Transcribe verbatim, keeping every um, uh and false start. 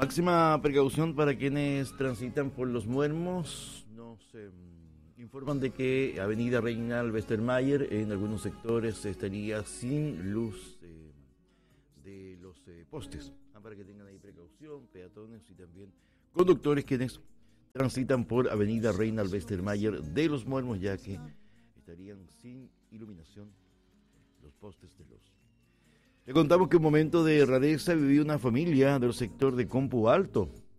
Máxima precaución para quienes transitan por los Muermos. Nos eh, informan de que Avenida Reinald Westermayer en algunos sectores estaría sin luz eh, de los eh, postes. Ah, para que tengan ahí precaución, peatones y también conductores quienes transitan por Avenida Reinald Westermayer de los Muermos, ya que estarían sin iluminación los postes de luz. Le contamos que un momento de rareza vivió una familia del sector de Compu Alto.